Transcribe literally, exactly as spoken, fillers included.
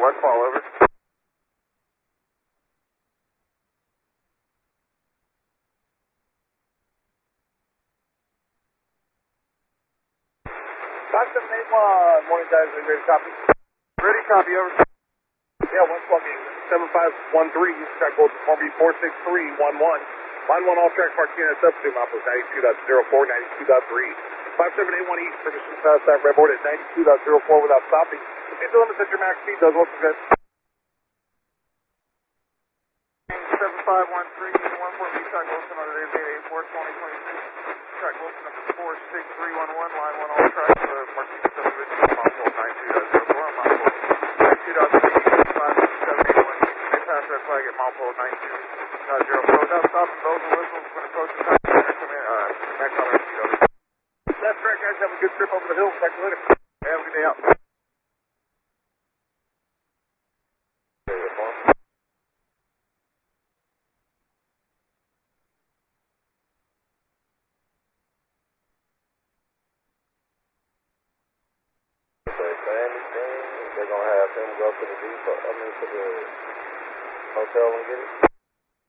one, fall over. five seven eight one, morning guys, are you ready to copy? Ready, copy, over. Yeah, one plugging, seven five one three, track code four B four six three one one. Line one, all track Martinez, substitute outpost ninety-two point zero four, ninety-two point three. five seven eight one east, permission to start redboard at ninety-two point zero four without stopping. Proceed to limit at your max speed, does what's good. seven five one three, one four B, track Wilson, under eight eight four, twenty twenty-six. Track Wilson, number four six three one one, line one, all track, uh, Martinez, subdivision, mile ninety-two point zero four, mile ninety-two point three, five seven eight one east. They pass red flag at mile ninety-two point zero four. Without stopping, bells and whistles, when approaching the time, come in, uh, max on our speed, over. That's correct, guys, have a good trip over the hill, catch you later. Hey, have a good day out. They're gonna have him go to the depot, I mean to the hotel and get it.